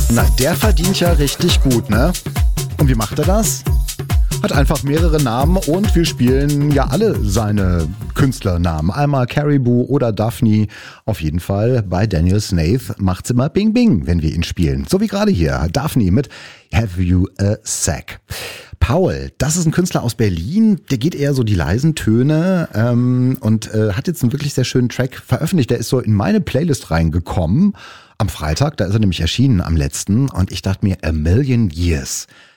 Na, der verdient ja richtig gut, ne? Und wie macht er das? Hat einfach mehrere Namen und wir spielen ja alle seine Künstlernamen. Einmal Caribou oder Daphne. Auf jeden Fall bei Daniel Snaith macht's immer Bing Bing, wenn wir ihn spielen. So wie gerade hier. Daphne mit Have You a Sack? Paul, das ist ein Künstler aus Berlin, der geht eher so die leisen Töne und hat jetzt einen wirklich sehr schönen Track veröffentlicht. Der ist so in meine Playlist reingekommen am Freitag, da ist er nämlich erschienen am letzten und ich dachte mir, A Million Years.